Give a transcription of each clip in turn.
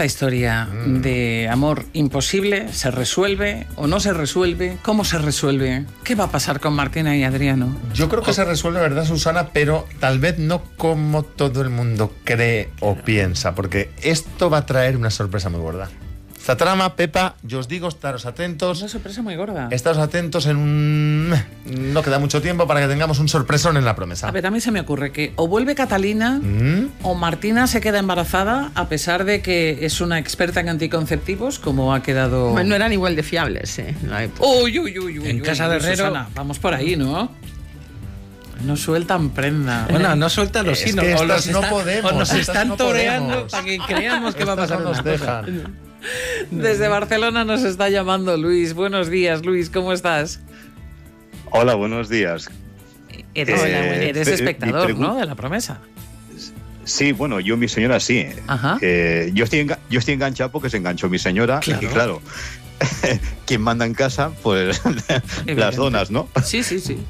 esta historia de amor imposible? ¿Se resuelve o no se resuelve? ¿Cómo se resuelve? ¿Qué va a pasar con Martina y Adriano? Yo creo que se resuelve, ¿verdad, Susana? Pero tal vez no como todo el mundo cree o piensa, porque esto va a traer una sorpresa muy gorda. Esta trama, Pepa, yo os digo, estaros atentos. Una sorpresa muy gorda. Estaros atentos en un... No queda mucho tiempo para que tengamos un sorpresón en La Promesa. A ver, a mí se me ocurre que o vuelve Catalina o Martina se queda embarazada a pesar de que es una experta en anticonceptivos, como ha quedado... Bueno, no eran igual de fiables, Uy, En casa de Herrero... Susana, vamos por ahí, ¿no? No sueltan prenda. Bueno, no sueltan los hilos. Que estas no podemos. O nos están no toreando podemos. para que creamos que va a Estas pasar no nos una cosa. dejan. Desde Barcelona nos está llamando Luis. Buenos días, Luis, ¿cómo estás? Hola, buenos días. Eres espectador, ¿no? De La Promesa. Sí, bueno, yo mi señora sí. Ajá. Yo estoy enganchado porque se enganchó mi señora. Claro. Y claro, quien manda en casa, pues las donas, ¿no? Sí.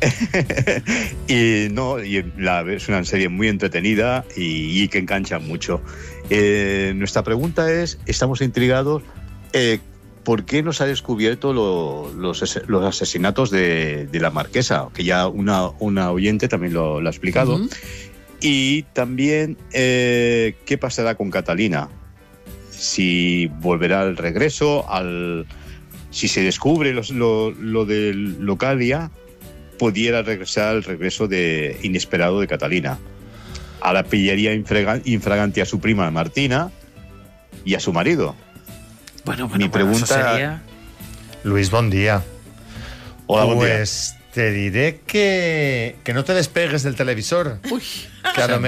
Y es una serie muy entretenida y que engancha mucho. Nuestra pregunta es, estamos intrigados, ¿por qué no se ha descubierto los asesinatos de la marquesa? Que ya una oyente también lo ha explicado. Uh-huh. Y también, ¿qué pasará con Catalina? Si volverá al regreso, si se descubre lo de Localia, pudiera regresar al regreso inesperado de Catalina. A la pillaría infragante a su prima Martina y a su marido. Bueno, Mi pregunta eso sería... Luis, buen día. Hola, buen día. Pues te diré que no te despegues del televisor. Uy, Que a lo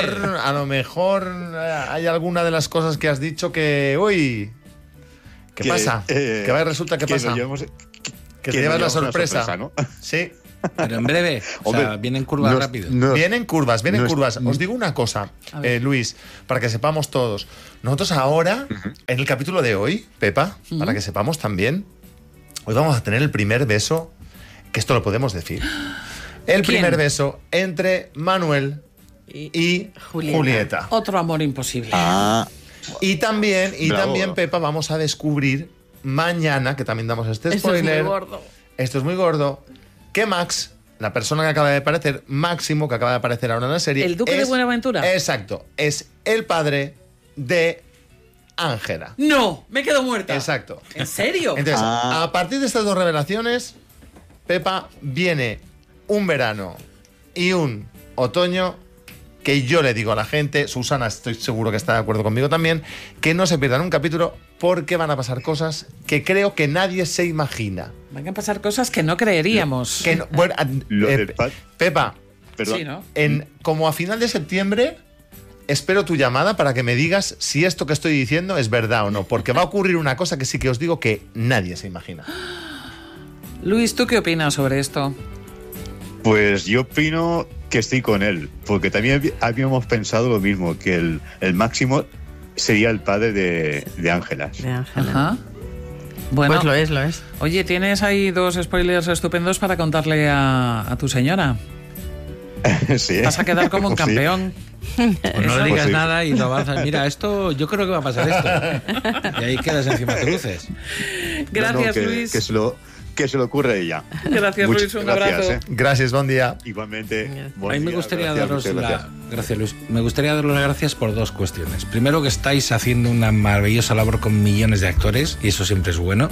mejor hay alguna de las cosas que has dicho que... Uy, ¿qué pasa? Que resulta que pasa. Que te llevas la sorpresa, ¿no? Sí. Pero en breve, vienen curvas rápido. Vienen curvas. Os digo una cosa, Luis, para que sepamos todos. Nosotros ahora, en el capítulo de hoy, Pepa, para que sepamos también, hoy vamos a tener el primer beso, que esto lo podemos decir. El primer beso entre Manuel y Julieta. Otro amor imposible. Y también, Pepa, vamos a descubrir mañana, que también damos este spoiler. Esto es muy gordo. Esto es muy gordo. Que Max, la persona que acaba de aparecer, Máximo, que acaba de aparecer ahora en la serie... ¿El duque de Buenaventura? Exacto. Es el padre de Ángela. ¡No! ¡Me quedo muerta! Exacto. ¿En serio? Entonces, a partir de estas dos revelaciones, Pepa, viene un verano y un otoño que yo le digo a la gente, Susana estoy seguro que está de acuerdo conmigo también, que no se pierdan un capítulo porque van a pasar cosas que creo que nadie se imagina. Van a pasar cosas que no creeríamos. Que no, bueno, Pepa, perdón. Sí, ¿no? Como a final de septiembre, espero tu llamada para que me digas si esto que estoy diciendo es verdad o no, porque va a ocurrir una cosa que sí que os digo que nadie se imagina. Luis, ¿tú qué opinas sobre esto? Pues yo opino que estoy con él, porque también habíamos pensado lo mismo, que el Máximo sería el padre de Ángela. De Ángela. Ajá. Bueno, Pues lo es. Oye, tienes ahí dos spoilers estupendos para contarle a tu señora. Sí. Vas a quedar como un Sí. campeón. Pues no le Pues digas sí. nada y lo avanzas. Mira, esto, yo creo que va a pasar esto. Y ahí quedas encima de luces. Gracias, No, Luis. Que se le ocurre a ella. Gracias, Luis. Un abrazo. Gracias, buen día. Igualmente. A mí me gustaría daros gracias. Gracias, Luis. Me gustaría daros las gracias por dos cuestiones. Primero, que estáis haciendo una maravillosa labor con millones de actores, y eso siempre es bueno.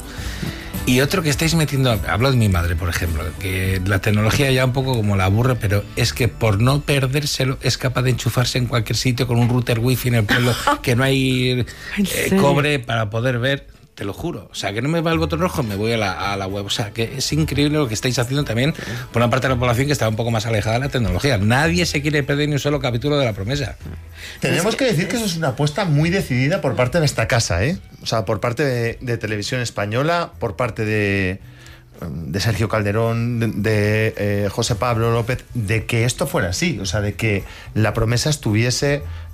Y otro, que estáis metiendo... Hablo de mi madre, por ejemplo, que la tecnología ya un poco como la aburre, pero es que por no perdérselo es capaz de enchufarse en cualquier sitio con un router wifi en el pueblo que no hay cobre para poder ver. Te lo juro. O sea, que no me va el botón rojo, me voy a la web. O sea, que es increíble lo que estáis haciendo también por una parte de la población que está un poco más alejada de la tecnología. Nadie se quiere perder ni un solo capítulo de La Promesa. Tenemos que decir que eso es una apuesta muy decidida por parte de esta casa, ¿eh? O sea, por parte de Televisión Española, por parte de Sergio Calderón, de José Pablo López, de que esto fuera así. O sea, de que La Promesa estuviese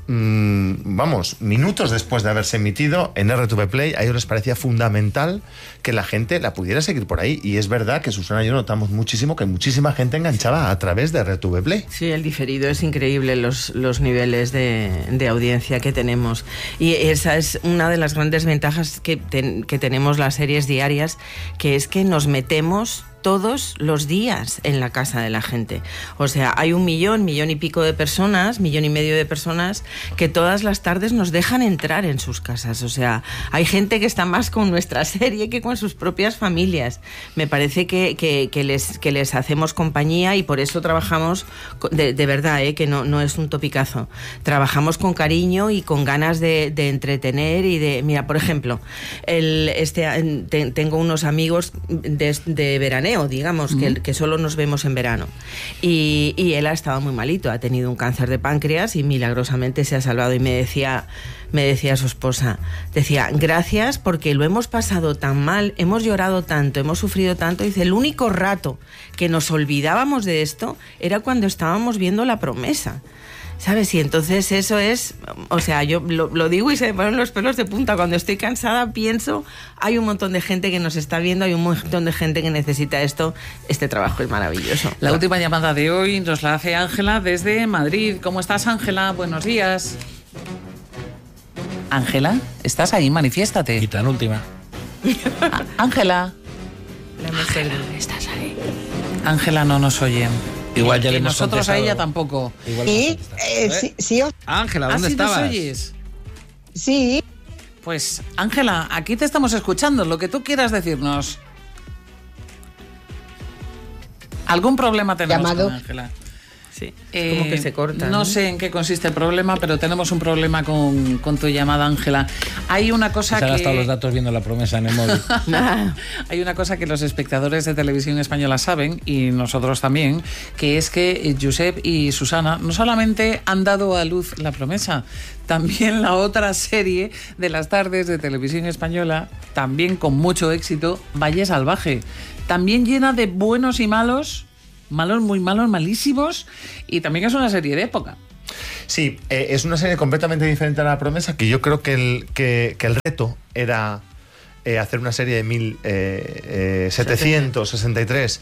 vamos, minutos después de haberse emitido en RTV Play, a ellos les parecía fundamental que la gente la pudiera seguir por ahí. Y es verdad que Susana y yo notamos muchísimo que muchísima gente enganchaba a través de RTV Play. Sí, el diferido es increíble, los niveles de audiencia que tenemos. Y esa es una de las grandes ventajas que tenemos las series diarias, que es que nos metemos todos los días en la casa de la gente. O sea, hay 1 millón y pico de personas, 1,5 millones de personas, que todas las tardes nos dejan entrar en sus casas. O sea, hay gente que está más con nuestra serie que con sus propias familias. Me parece que les hacemos compañía, y por eso trabajamos, de verdad, que no es un topicazo. Trabajamos con cariño y con ganas de entretener y de... Mira, por ejemplo, tengo unos amigos de veraneo, digamos, que solo nos vemos en verano, y él ha estado muy malito, ha tenido un cáncer de páncreas y milagrosamente se ha salvado, y me decía su esposa, decía, gracias porque lo hemos pasado tan mal, hemos llorado tanto, hemos sufrido tanto. Dice, el único rato que nos olvidábamos de esto era cuando estábamos viendo La Promesa, ¿sabes? Y entonces eso es, o sea, yo lo digo y se me ponen los pelos de punta. Cuando estoy cansada pienso, hay un montón de gente que nos está viendo, hay un montón de gente que necesita esto. Este trabajo es maravilloso. La última llamada de hoy nos la hace Ángela desde Madrid. ¿Cómo estás, Ángela? Buenos días. Ángela, ¿estás ahí? Manifiéstate. Y tan última. Ángela. ¿Estás ahí? Ángela no nos oye. Igual ya y le hemos nosotros contestado. a ella tampoco. Sí, sí, Ángela, ¿dónde ¿Así estabas? nos oyes? sí. Pues, Ángela, aquí te estamos escuchando, lo que tú quieras decirnos. ¿Algún problema tenemos Llamado. con Ángela? Sí, es como que se corta. No sé en qué consiste el problema, pero tenemos un problema con tu llamada, Ángela. Hay una cosa Se ha gastado que... los datos viendo La Promesa en el móvil. Hay una cosa que los espectadores de televisión española saben, y nosotros también, que es que Josep y Susana no solamente han dado a luz La Promesa, también la otra serie de las tardes de televisión española, también con mucho éxito, Valle Salvaje, también llena de buenos y malos, malos, muy malos, malísimos, y también es una serie de época. Sí, es una serie completamente diferente a La Promesa, que yo creo que el reto era hacer una serie de 1763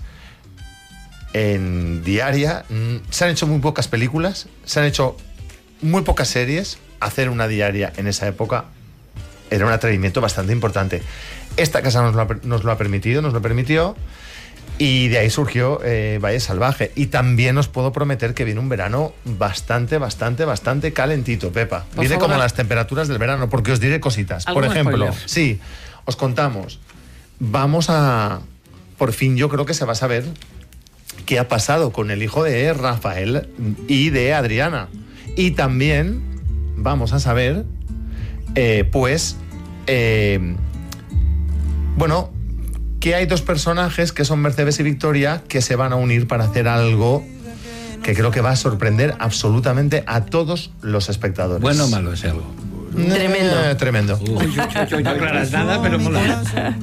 en diaria. Se han hecho muy pocas películas, se han hecho muy pocas series. Hacer una diaria en esa época era un atrevimiento bastante importante. Esta casa nos lo permitió, y de ahí surgió Valle Salvaje. Y también os puedo prometer que viene un verano bastante calentito, Pepa. Viene como las temperaturas del verano, porque os diré cositas. Por ejemplo, sí, os contamos, vamos a... Por fin yo creo que se va a saber qué ha pasado con el hijo de Rafael y de Adriana. Y también vamos a saber, bueno, que hay 2 personajes que son Mercedes y Victoria, que se van a unir para hacer algo que creo que va a sorprender absolutamente a todos los espectadores. Bueno o malo ese algo. Tremendo. Tremendo. No aclaras nada, pero mola.